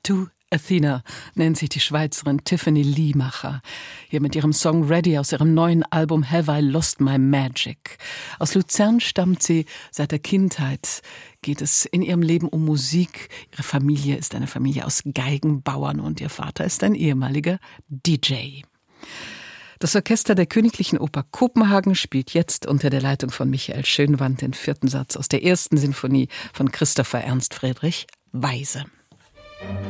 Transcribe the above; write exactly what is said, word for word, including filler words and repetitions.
to Athena nennt sich die Schweizerin Tiffany Liemacher. Hier mit ihrem Song Ready aus ihrem neuen Album Have I Lost My Magic. Aus Luzern stammt sie. Seit der Kindheit geht es in ihrem Leben um Musik. Ihre Familie ist eine Familie aus Geigenbauern und ihr Vater ist ein ehemaliger D J. Das Orchester der Königlichen Oper Kopenhagen spielt jetzt unter der Leitung von Michael Schönwandt den vierten Satz aus der ersten Sinfonie von Christopher Ernst Friedrich Weise.